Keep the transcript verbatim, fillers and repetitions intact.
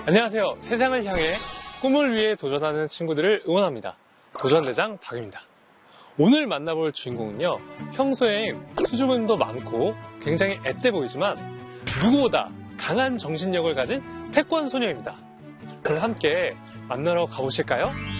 안녕하세요. 세상을 향해 꿈을 위해 도전하는 친구들을 응원합니다. 도전대장 박입니다. 오늘 만나볼 주인공은요, 평소에 수줍음도 많고 굉장히 앳돼 보이지만 누구보다 강한 정신력을 가진 태권 소녀입니다. 그럼 함께 만나러 가보실까요?